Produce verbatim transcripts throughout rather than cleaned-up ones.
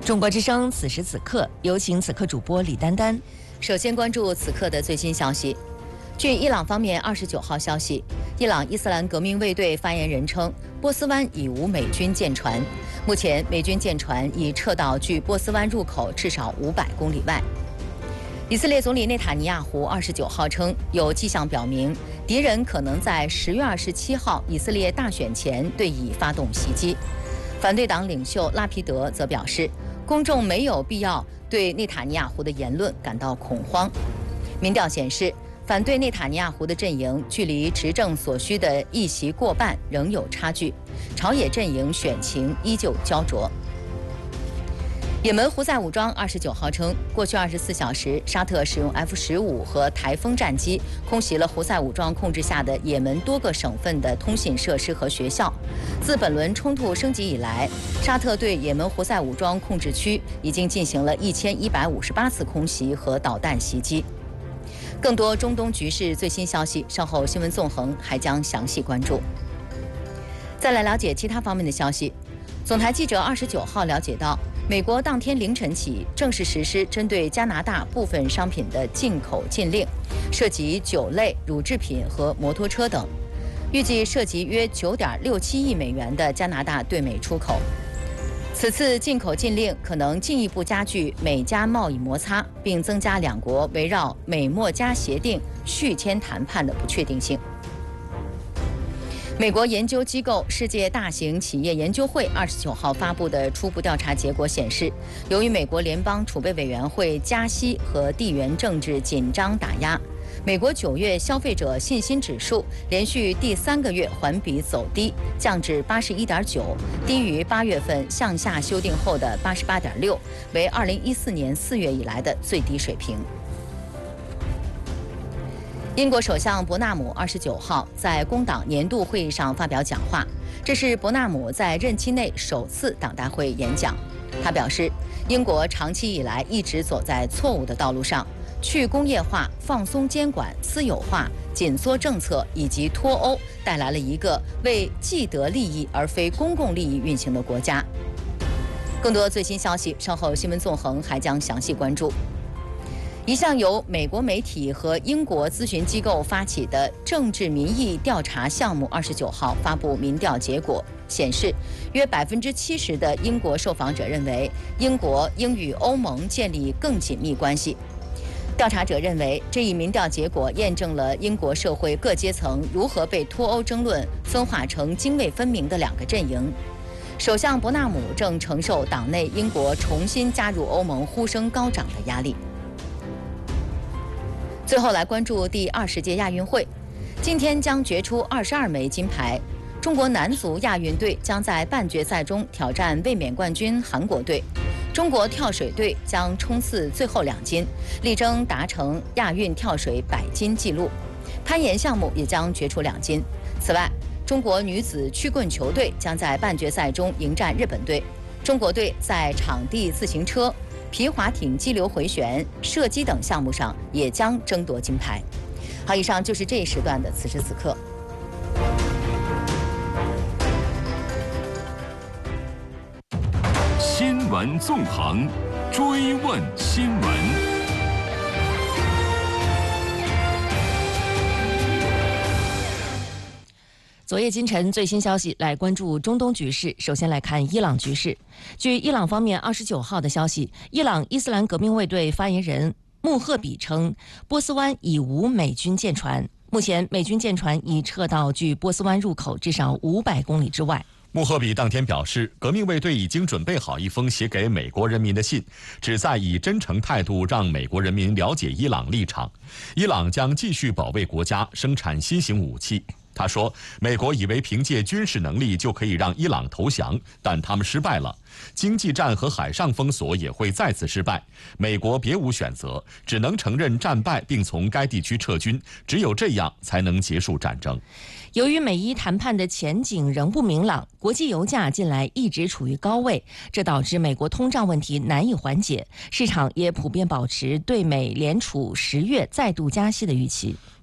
中国之声此时此刻，有请此刻主播李丹丹。 首先关注此刻的最新消息。据伊朗方面二十九号消息，伊朗伊斯兰革命卫队发言人称，波斯湾已无美军舰船，目前美军舰船已撤到距波斯湾入口至少五百公里外。以色列总理内塔尼亚胡二十九号称，有迹象表明敌人可能在十月二十七号以色列大选前对以发动袭击。反对党领袖拉皮德则表示，公众没有必要对内塔尼亚胡的言论感到恐慌。民调显示，反对内塔尼亚胡的阵营距离执政所需的一席过半仍有差距，朝野阵营选情依旧焦灼。也门胡塞武装二十九号称，过去二十四小时，沙特使用 F 十五和台风战机空袭了胡塞武装控制下的也门多个省份的通信设施和学校。自本轮冲突升级以来，沙特对也门胡塞武装控制区已经进行了一千一百五十八次空袭和导弹袭击。更多中东局势最新消息，稍后新闻纵横还将详细关注。再来了解其他方面的消息。总台记者二十九号了解到，美国当天凌晨起正式实施针对加拿大部分商品的进口禁令，涉及酒类、乳制品和摩托车等，预计涉及约九点六七亿美元的加拿大对美出口。此次进口禁令可能进一步加剧美加贸易摩擦，并增加两国围绕美墨加协定续签谈判的不确定性。美国研究机构世界大型企业研究会二十九号发布的初步调查结果显示，由于美国联邦储备委员会加息和地缘政治紧张打压，美国九月消费者信心指数连续第三个月环比走低，降至八十一点九，低于八月份向下修订后的八十八点六，为二零一四年四月以来的最低水平。英国首相伯纳姆二十九号在工党年度会议上发表讲话，这是伯纳姆在任期内首次党大会演讲。他表示，英国长期以来一直走在错误的道路上，去工业化、放松监管、私有化、紧缩政策以及脱欧，带来了一个为既得利益而非公共利益运行的国家。更多最新消息，稍后新闻纵横还将详细关注。一项由美国媒体和英国咨询机构发起的政治民意调查项目二十九号发布民调结果，显示约百分之七十的英国受访者认为英国应与欧盟建立更紧密关系。调查者认为，这一民调结果验证了英国社会各阶层如何被脱欧争论分化成泾渭分明的两个阵营。首相伯纳姆正承受党内英国重新加入欧盟呼声高涨的压力。最后来关注第二十届亚运会，今天将决出二十二枚金牌。中国男足亚运队将在半决赛中挑战卫冕冠军韩国队，中国跳水队将冲刺最后两金，力争达成亚运跳水百金纪录。攀岩项目也将决出两金。此外，中国女子曲棍球队将在半决赛中迎战日本队，中国队在场地自行车、皮划艇激流回旋、射击等项目上也将争夺金牌。好，以上就是这一时段的此时此刻。 新闻纵横，追问新闻。 昨夜今晨最新消息，来关注中东局势。首先来看伊朗局势。据伊朗方面二十九号的消息，伊朗伊斯兰革命卫队发言人穆赫比称，波斯湾已无美军舰船，目前美军舰船已撤到距波斯湾入口至少五百公里之外。 穆赫比当天表示，革命卫队已经准备好一封写给美国人民的信，旨在以真诚态度让美国人民了解伊朗立场。伊朗将继续保卫国家，生产新型武器。他说，美国以为凭借军事能力就可以让伊朗投降，但他们失败了。经济战和海上封锁也会再次失败，美国别无选择，只能承认战败并从该地区撤军，只有这样才能结束战争。 由于美伊谈判的前景仍不明朗，国际油价近来一直处于高位，这导致美国通胀问题难以缓解，市场也普遍保持对美联储十月再度加息的预期。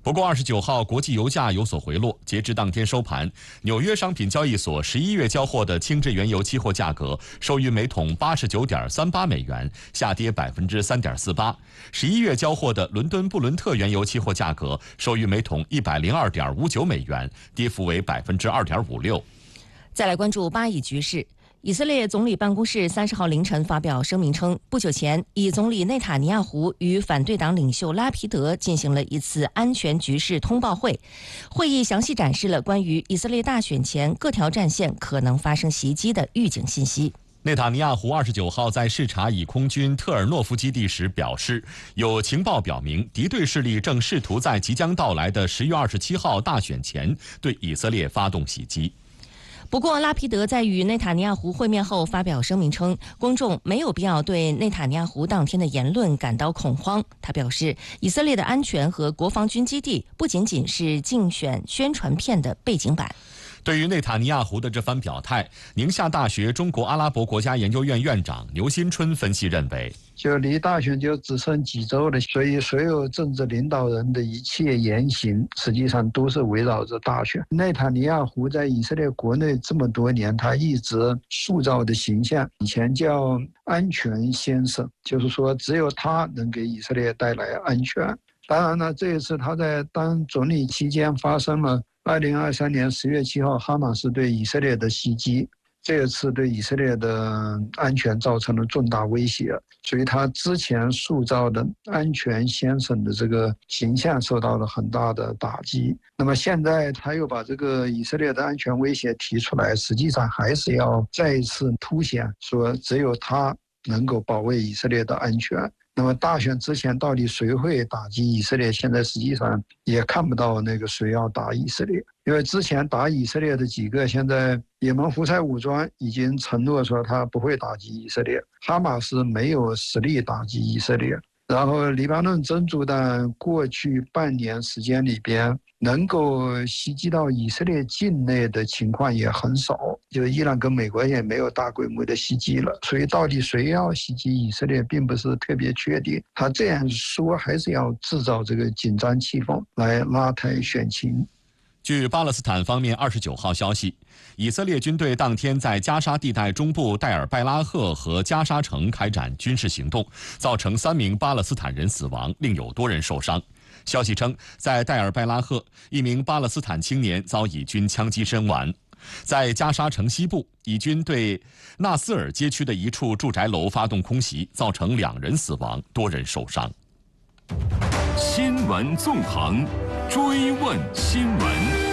不过，二十九号国际油价有所回落。截至当天收盘，纽约商品交易所十一月交货的轻质原油期货价格收于每桶八十九点三八美元，下跌百分之三点四八。十一月交货的伦敦布伦特原油期货价格收于每桶一百零二点五九美元，跌幅为百分之二点五六。 再来关注巴以局势。以色列总理办公室三十号凌晨发表声明称，不久前，以总理内塔尼亚胡与反对党领袖拉皮德进行了一次安全局势通报会。会议详细展示了关于以色列大选前各条战线可能发生袭击的预警信息。 内塔尼亚胡二十九号在视察以空军特尔诺夫基地时表示，有情报表明敌对势力正试图在即将到来的十月二十七号大选前对以色列发动袭击。 不过，拉皮德在与内塔尼亚胡会面后发表声明称，公众没有必要对内塔尼亚胡当天的言论感到恐慌。他表示，以色列的安全和国防军基地不仅仅是竞选宣传片的背景板。 对于内塔尼亚胡的这番表态，宁夏大学中国阿拉伯国家研究院院长牛新春分析认为， 就离大选就只剩几周了，所以所有政治领导人的一切言行，实际上都是围绕着大选。内塔尼亚胡在以色列国内这么多年，他一直塑造的形象，以前叫安全先生，就是说只有他能给以色列带来安全。当然了，这一次他在当总理期间发生了二零二三年十月七号哈马斯对以色列的袭击，这一次对以色列的安全造成了重大威胁，所以他之前塑造的安全先生的这个形象受到了很大的打击。那么现在他又把这个以色列的安全威胁提出来，实际上还是要再一次凸显说只有他能够保卫以色列的安全。那么大选之前到底谁会打击以色列，现在实际上也看不到那个谁要打以色列，因为之前打以色列的几个，现在也门胡塞武装已经承诺说他不会打击以色列，哈马斯没有实力打击以色列，然后黎巴嫩真主党过去半年时间里边能够袭击到以色列境内的情况也很少，就伊朗跟美国也没有大规模的袭击了，所以到底谁要袭击以色列并不是特别确定。他这样说还是要制造这个紧张气氛来拉抬选情。 据巴勒斯坦方面二十九号消息，以色列军队当天在加沙地带中部戴尔拜拉赫和加沙城开展军事行动，造成三名巴勒斯坦人死亡，另有多人受伤。消息称，在戴尔拜拉赫，一名巴勒斯坦青年遭以军枪击身亡。在加沙城西部，以军对纳斯尔街区的一处住宅楼发动空袭，造成两人死亡，多人受伤。 新闻纵横，追问新闻。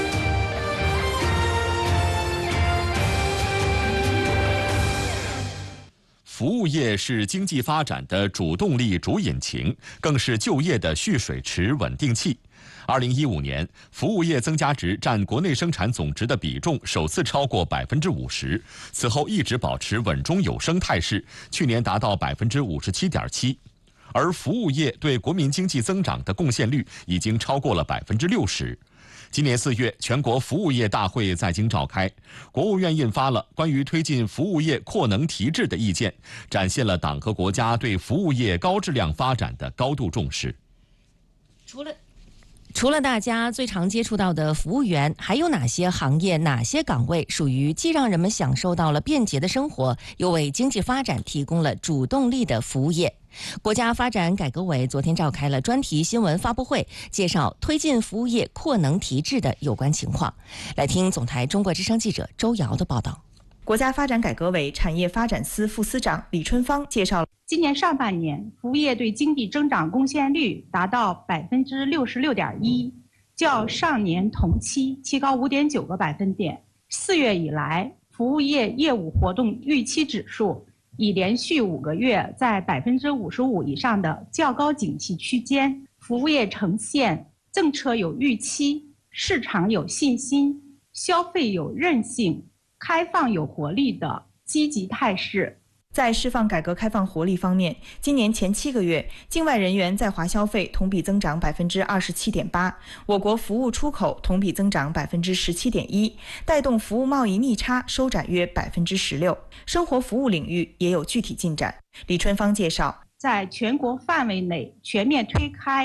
服务业是经济发展的主动力、主引擎，更是就业的蓄水池、稳定器。二零一五年，服务业增加值占国内生产总值的比重首次超过百分之五十，此后一直保持稳中有升态势，去年达到百分之五十七点七。而服务业对国民经济增长的贡献率已经超过了百分之六十。今年四月，全国服务业大会在京召开，国务院印发了关于推进服务业扩能提质的意见，展现了党和国家对服务业高质量发展的高度重视。 除了除了大家最常接触到的服务员，还有哪些行业、哪些岗位属于既让人们享受到了便捷的生活，又为经济发展提供了主动力的服务业？国家发展改革委昨天召开了专题新闻发布会，介绍推进服务业扩能提质的有关情况。来听总台中国之声记者周瑶的报道。 国家发展改革委产业发展司副司长李春芳介绍， 今年上半年，服务业对经济增长贡献率达到百分之六十六点一，较上年同期提高五点九个百分点。四月以来，服务业业务活动预期指数已连续五个月在百分之五十五以上的较高景气区间，服务业呈现政策有预期、市场有信心、消费有韧性、开放有活力的积极态势。 在释放改革开放活力方面，今年前七个月，境外人员在华消费同比增长百分之二十七点八，我国服务出口同比增长百分之十七点一，带动服务贸易逆差收窄约百分之十六。生活服务领域也有具体进展。李春芳介绍， 在全国范围内全面推开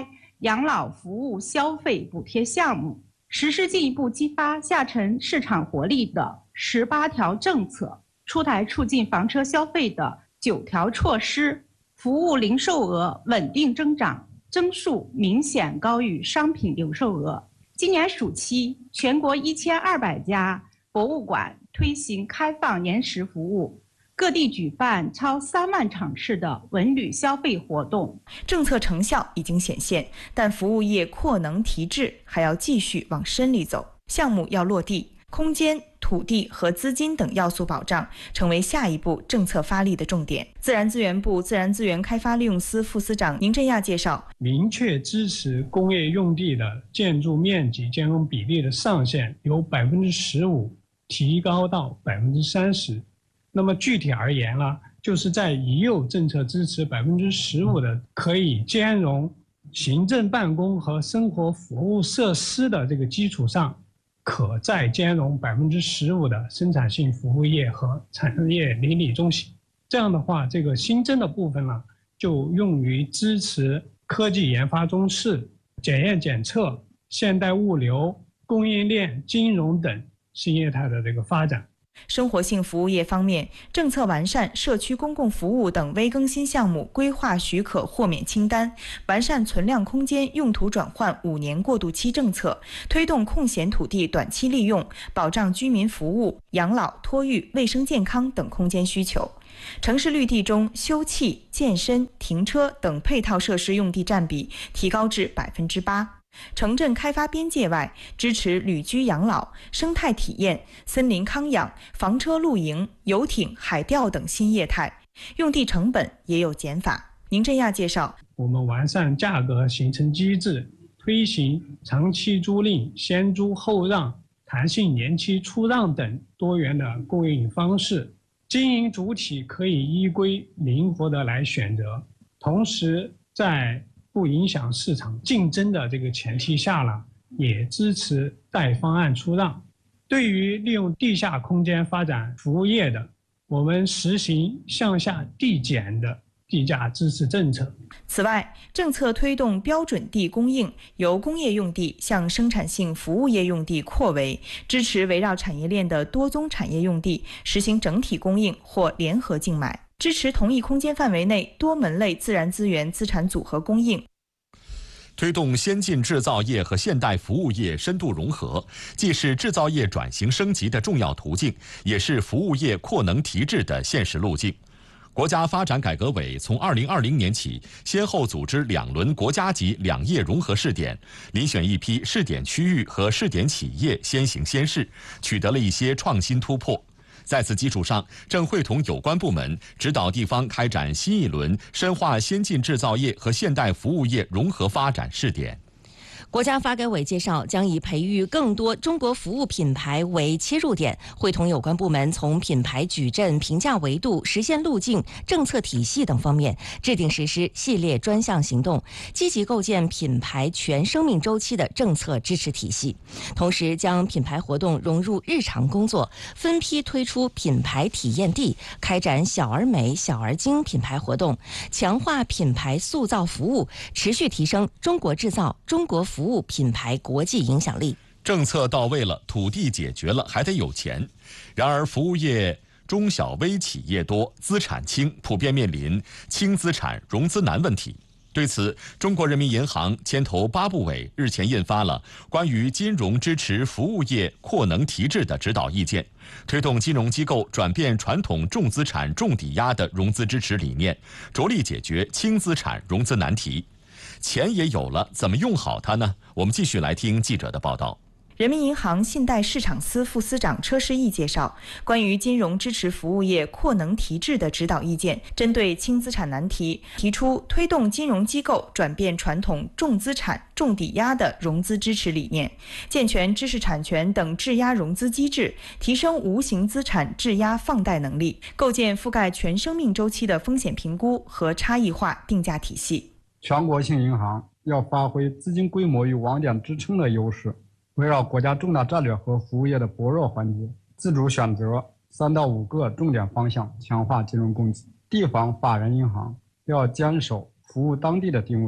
养老服务消费补贴项目，实施进一步激发下沉市场活力的十八条政策，出台促进房车消费的九条措施，服务零售额稳定增长，增速明显高于商品零售额。今年暑期，全国一千二百家博物馆推行开放延时服务，各地举办超三万场次的文旅消费活动。 政策成效已经显现，但服务业扩能提质还要继续往深里走，项目要落地，空间、土地和资金等要素保障成为下一步政策发力的重点。自然资源部自然资源开发利用司副司长宁振亚介绍， 明确支持工业用地的建筑面积兼容比例的上限由百分之十五提高到百分之三十。那么具体而言呢，就是在已有政策支持百分之十五的可以兼容行政办公和生活服务设施的这个基础上，可再兼容百分之十五的生产性服务业和产业邻里中心。这样的话，这个新增的部分呢，就用于支持科技研发中试、检验检测、现代物流、供应链、金融等新业态的这个发展。 生活性服务业方面，政策完善社区公共服务等微更新项目规划许可豁免清单，完善存量空间用途转换五年过渡期政策，推动空闲土地短期利用，保障居民服务、养老、托育、卫生健康等空间需求。城市绿地中，休憩、健身、停车等配套设施用地占比提高至百分之八。城镇开发边界外，支持旅居养老、生态体验、森林康养、房车露营、游艇、海钓等新业态，用地成本也有减法。宁振亚介绍， 我们完善价格形成机制，推行长期租赁、先租后让、弹性年期出让等多元的供应方式，经营主体可以依规灵活的来选择，同时在不影响市场竞争的这个前提下呢，也支持带方案出让。对于利用地下空间发展服务业的，我们实行向下递减的地价支持政策。 此外，政策推动标准地供应由工业用地向生产性服务业用地扩围，支持围绕产业链的多宗产业用地实行整体供应或联合竞买，支持同一空间范围内多门类自然资源资产组合供应。 推动先进制造业和现代服务业深度融合，既是制造业转型升级的重要途径，也是服务业扩能提质的现实路径。国家发展改革委从二零二零年起，先后组织两轮国家级两业融合试点，遴选一批试点区域和试点企业先行先试，取得了一些创新突破。在此基础上，正会同有关部门指导地方开展新一轮深化先进制造业和现代服务业融合发展试点。 国家发改委介绍，将以培育更多中国服务品牌为切入点，会同有关部门从品牌矩阵、评价维度、实现路径、政策体系等方面制定实施系列专项行动，积极构建品牌全生命周期的政策支持体系。同时，将品牌活动融入日常工作，分批推出品牌体验地，开展小而美、小而精品牌活动，强化品牌塑造服务，持续提升中国制造、中国服务服务品牌国际影响力。 政策到位了，土地解决了，还得有钱。然而，服务业中小微企业多，资产轻，普遍面临轻资产融资难问题。对此，中国人民银行牵头八部委日前印发了关于金融支持服务业扩能提质的指导意见，推动金融机构转变传统重资产重抵押的融资支持理念，着力解决轻资产融资难题。钱也有了，怎么用好它呢？我们继续来听记者的报道。 人民银行信贷市场司副司长车世义介绍，关于金融支持服务业扩能提质的指导意见，针对轻资产难题，提出推动金融机构转变传统重资产重抵押的融资支持理念，健全知识产权等质押融资机制，提升无形资产质押放贷能力，构建覆盖全生命周期的风险评估和差异化定价体系。 全国性银行要发挥资金规模与网点支撑的优势，围绕国家重大战略和服务业的薄弱环节，自主选择三到五个重点方向，强化金融供给。地方法人银行要坚守服务当地的定位，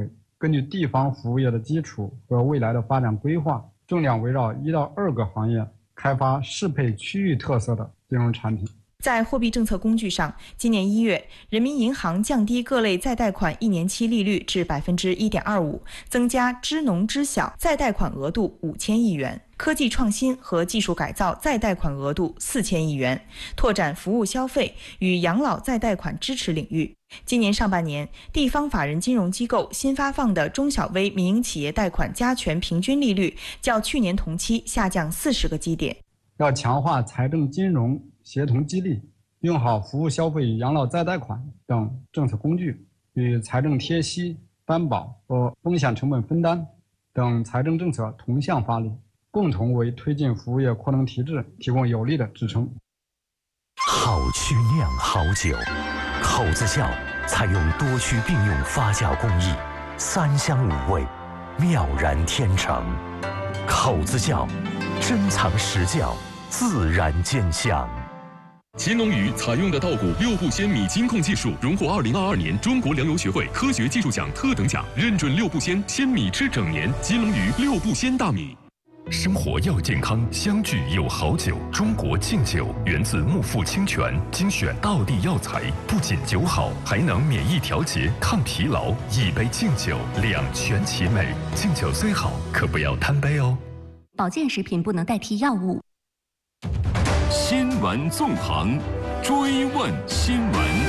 根据地方服务业的基础和未来的发展规划，重点围绕一到二个行业开发适配区域特色的金融产品。 在货币政策工具上，今年一月，人民银行降低各类再贷款一年期利率至百分之一点二五，增加支农支小再贷款额度五千亿元，科技创新和技术改造再贷款额度四千亿元，拓展服务消费与养老再贷款支持领域。今年上半年，地方法人金融机构新发放的中小微民营企业贷款加权平均利率较去年同期下降四十个基点。 要强化财政金融协同激励，用好服务消费与养老再贷款等政策工具，与财政贴息、担保和风险成本分担等财政政策同向发力，共同为推进服务业扩能提质提供有力的支撑。 好曲酿好酒，口子窖采用多区并用发酵工艺，三香五味，妙然天成。口子窖，珍藏实窖，自然见香。 乾隆鱼采用的稻谷六步鲜米金控技术，荣获二零二二年中国粮油学会科学技术奖特等奖，认准六步鲜，鲜米吃整年。乾隆鱼六步鲜大米。 生活要健康，相聚有好酒。中国敬酒源自木富清泉，精选道地药材，不仅酒好，还能免疫调节、抗疲劳。一杯敬酒，两全其美。敬酒虽好，可不要贪杯哦。 保健食品不能代替药物。 新闻纵横，追问新闻。